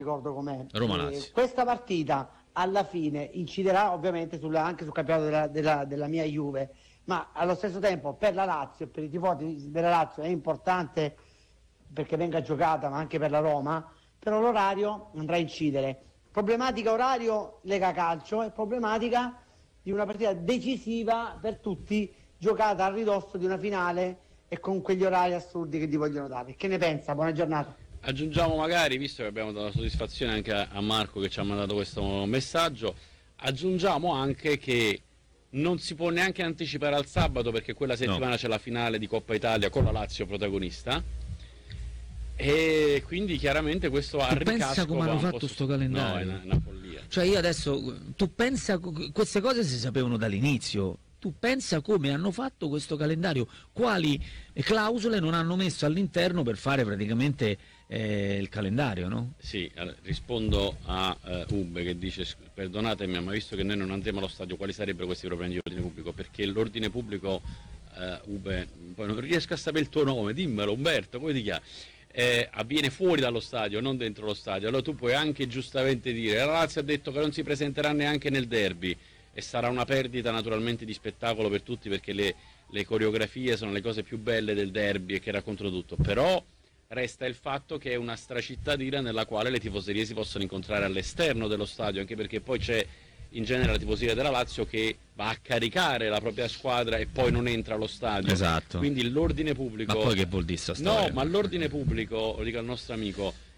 ricordo com'è. Roma-Lazio. Questa partita alla fine inciderà ovviamente anche sul campionato della mia Juve, ma allo stesso tempo per la Lazio, per i tifosi della Lazio è importante perché venga giocata, ma anche per la Roma, però l'orario andrà a incidere. Problematica orario Lega Calcio e problematica di una partita decisiva per tutti, giocata a ridosso di una finale e con quegli orari assurdi che ti vogliono dare. Che ne pensa? Buona giornata. Aggiungiamo magari, visto che abbiamo dato la soddisfazione anche a Marco che ci ha mandato questo messaggio, aggiungiamo anche che non si può neanche anticipare al sabato perché quella settimana c'è la finale di Coppa Italia con la Lazio protagonista e quindi chiaramente questo ha ricasco. Pensa come hanno fatto sto calendario? No, è una follia. Cioè io adesso, tu pensa, queste cose si sapevano dall'inizio. Tu pensa come hanno fatto questo calendario, quali clausole non hanno messo all'interno per fare praticamente il calendario, no? Sì, rispondo a Ube che dice perdonatemi ma visto che noi non andremo allo stadio quali sarebbero questi problemi di ordine pubblico? Perché l'ordine pubblico, Ube, poi non riesco a sapere il tuo nome, dimmelo Umberto, come ti chiami? Avviene fuori dallo stadio, non dentro lo stadio. Allora tu puoi anche giustamente dire la Lazio ha detto che non si presenterà neanche nel derby e sarà una perdita naturalmente di spettacolo per tutti perché le coreografie sono le cose più belle del derby e che raccontano tutto, però resta il fatto che è una stracittadina nella quale le tifoserie si possono incontrare all'esterno dello stadio, anche perché poi c'è in genere la tifoseria della Lazio che va a caricare la propria squadra e poi non entra allo stadio. Esatto. Quindi l'ordine pubblico... Ma poi che vuol dire sta storia? No, ma l'ordine pubblico, lo dico al nostro amico,